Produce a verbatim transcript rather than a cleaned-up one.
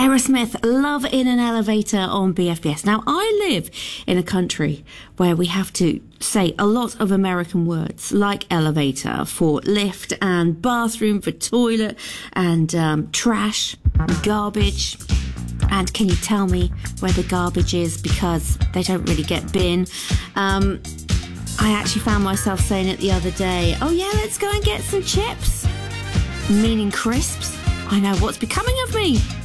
Aerosmith, Love in an Elevator on B F B S. Now, I live in a country where we have to say a lot of American words, like elevator for lift and bathroom for toilet and um, trash, garbage. And can you tell me where the garbage is, because they don't really get bin. Um, I actually found myself saying it the other day. Oh yeah, let's go and get some chips. Meaning crisps. I know what's becoming of me.